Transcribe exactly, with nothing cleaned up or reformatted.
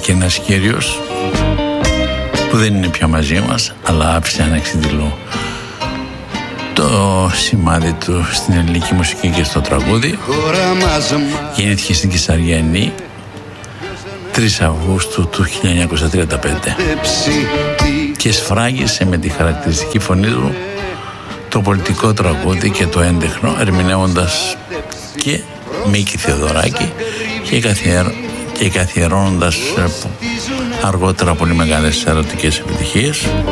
και ένας κύριος που δεν είναι πια μαζί μας, αλλά άφησε αναξιτηλό το σημάδι του στην ελληνική μουσική και στο τραγούδι. Γεννήθηκε στην Κεσαριανή τρεις Αυγούστου του χίλια εννιακόσια τριάντα πέντε και σφράγισε με τη χαρακτηριστική φωνή του το πολιτικό τραγούδι και το έντεχνο, ερμηνεύοντας και Μίκη Θεοδωράκη και, καθιερ... και καθιερώνοντας αργότερα πολύ μεγάλες ερωτικές επιτυχίες.